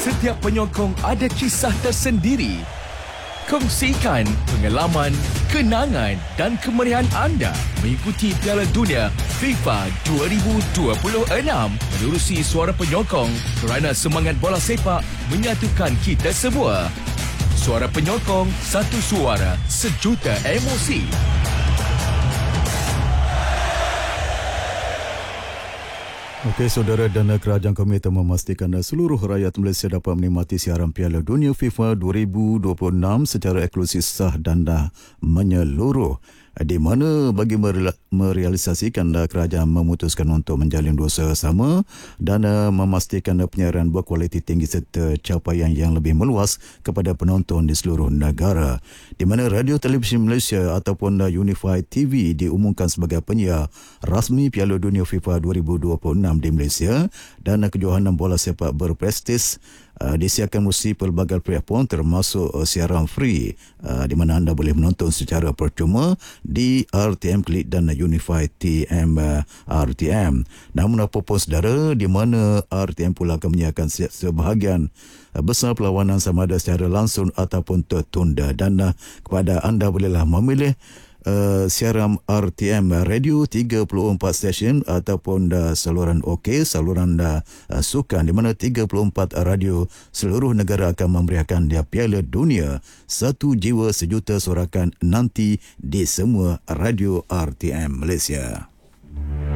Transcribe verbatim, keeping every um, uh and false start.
Setiap penyokong ada kisah tersendiri. Kongsikan pengalaman, kenangan dan kemeriahan anda mengikuti Piala Dunia FIFA dua ribu dua puluh enam menerusi Suara Penyokong kerana semangat bola sepak menyatukan kita semua. Suara Penyokong, satu suara, sejuta emosi. Okey, saudara, Dana Kerajaan Komitmen memastikan seluruh rakyat Malaysia dapat menikmati siaran Piala Dunia FIFA dua ribu dua puluh enam secara eksklusif, sah dan dah menyeluruh. Di mana bagi merealisasikan, kerajaan memutuskan untuk menjalin dosa sama dan memastikan penyiaran berkualiti tinggi serta capaian yang lebih meluas kepada penonton di seluruh negara. Di mana Radio Televisyen Malaysia ataupun Unified T V diumumkan sebagai penyiar rasmi Piala Dunia FIFA dua ribu dua puluh enam di Malaysia, dan kejohanan bola sepak berprestis Uh, disiarkan musi pelbagai platform termasuk uh, siaran free uh, di mana anda boleh menonton secara percuma di R T M Klik dan Unified T M uh, R T M. Namun apapun saudara, di mana R T M pula akan menyiarkan sebahagian uh, besar perlawanan sama ada secara langsung ataupun tertunda, dan uh, kepada anda bolehlah memilih Uh, siaran R T M Radio tiga puluh empat stesen ataupun uh, saluran OK, saluran uh, sukan, di mana tiga puluh empat radio seluruh negara akan memberiakan dia Piala Dunia satu jiwa sejuta sorakan nanti di semua radio R T M Malaysia.